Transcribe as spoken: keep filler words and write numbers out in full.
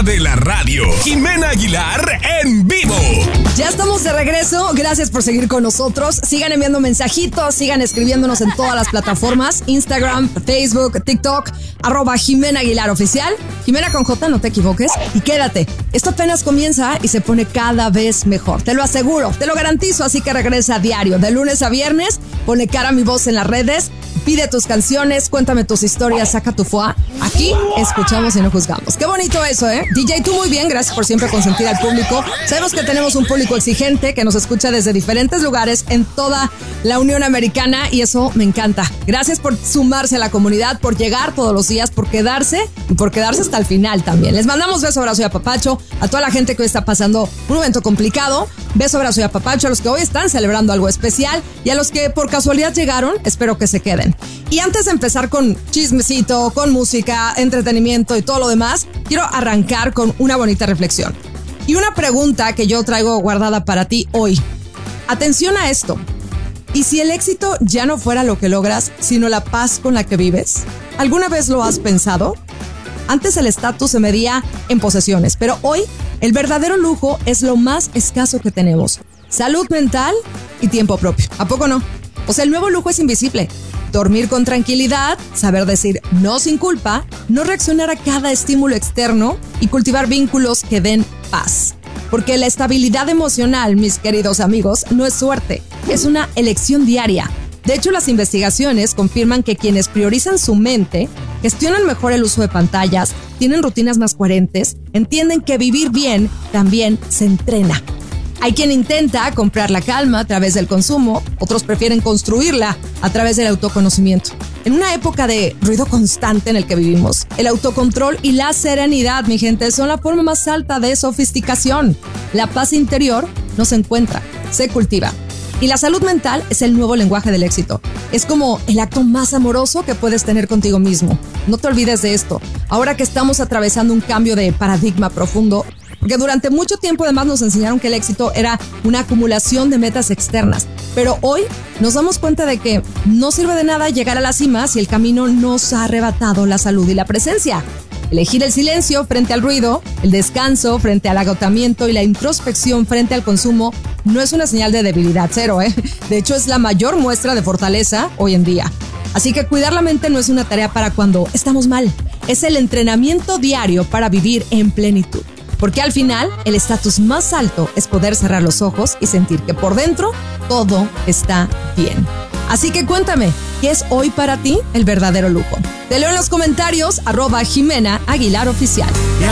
reina de la radio, Jimena Aguilar en vivo. Ya estamos de regreso, gracias por seguir con nosotros. Sigan enviando mensajitos, sigan escribiéndonos en todas las plataformas: Instagram, Facebook, TikTok, arroba Jimena Aguilar Oficial. Jimena con J, no te equivoques. Y quédate, esto apenas comienza y se pone cada vez mejor. Te lo aseguro, te lo garantizo, así que regresa a diario, de lunes a viernes. Pone cara a mi voz en las redes, pide tus canciones, cuéntame tus historias, saca tu foie. Aquí escuchamos y no juzgamos. Qué bonito eso, ¿eh? D J, tú muy bien, gracias por siempre consentir al público. Sabemos que tenemos un público exigente que nos escucha desde diferentes lugares en toda la Unión Americana y eso me encanta. Gracias por sumarse a la comunidad, por llegar todos los días, por quedarse y por quedarse hasta el final también. Les mandamos beso, abrazo y apapacho a toda la gente que hoy está pasando un momento complicado. Beso, abrazo y apapacho a los que hoy están celebrando algo especial y a los que por casualidad llegaron, espero que se queden. Y antes de empezar con chismecito, con música, entretenimiento y todo lo demás, quiero arrancar con una bonita reflexión. Y una pregunta que yo traigo guardada para ti hoy. Atención a esto. ¿Y si el éxito ya no fuera lo que logras, sino la paz con la que vives? ¿Alguna vez lo has pensado? Antes el estatus se medía en posesiones, pero hoy el verdadero lujo es lo más escaso que tenemos. Salud mental y tiempo propio. ¿A poco no? O sea, el nuevo lujo es invisible. Dormir con tranquilidad, saber decir no sin culpa, no reaccionar a cada estímulo externo y cultivar vínculos que den paz. Porque la estabilidad emocional, mis queridos amigos, no es suerte, es una elección diaria. De hecho, las investigaciones confirman que quienes priorizan su mente, gestionan mejor el uso de pantallas, tienen rutinas más coherentes, entienden que vivir bien también se entrena. Hay quien intenta comprar la calma a través del consumo, otros prefieren construirla a través del autoconocimiento. En una época de ruido constante en el que vivimos, el autocontrol y la serenidad, mi gente, son la forma más alta de sofisticación. La paz interior no se encuentra, se cultiva. Y la salud mental es el nuevo lenguaje del éxito. Es como el acto más amoroso que puedes tener contigo mismo. No te olvides de esto. Ahora que estamos atravesando un cambio de paradigma profundo, porque durante mucho tiempo además nos enseñaron que el éxito era una acumulación de metas externas. Pero hoy nos damos cuenta de que no sirve de nada llegar a la cima si el camino nos ha arrebatado la salud y la presencia. Elegir el silencio frente al ruido, el descanso frente al agotamiento y la introspección frente al consumo no es una señal de debilidad, cero, ¿eh? De hecho, es la mayor muestra de fortaleza hoy en día. Así que cuidar la mente no es una tarea para cuando estamos mal. Es el entrenamiento diario para vivir en plenitud. Porque al final, el estatus más alto es poder cerrar los ojos y sentir que por dentro todo está bien. Así que cuéntame, ¿qué es hoy para ti el verdadero lujo? Te leo en los comentarios, arroba Jimena Aguilar Oficial. Y